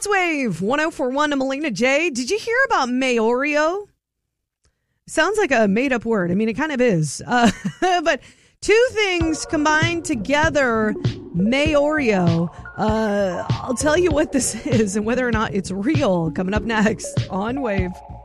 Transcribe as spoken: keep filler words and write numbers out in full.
It's Wave one oh four point one to Melina J. Did you hear about Maorio? Sounds like a made-up word. I mean, it kind of is. Uh, but two things combined together, Maorio. Uh, I'll tell you what this is and whether or not it's real coming up next on Wave.